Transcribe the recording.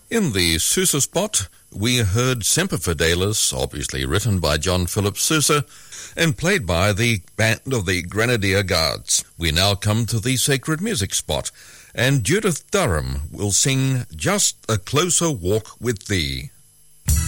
In the Sousa spot, we heard Semper Fidelis, obviously written by John Philip Sousa, and played by the band of the Grenadier Guards. We now come to the Sacred Music spot, and Judith Durham will sing Just a Closer Walk with Thee.